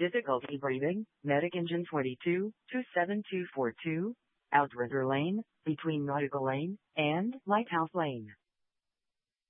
Difficulty breathing, Medic Engine 22, 27242, Outrigger Lane, between Nautical Lane and Lighthouse Lane.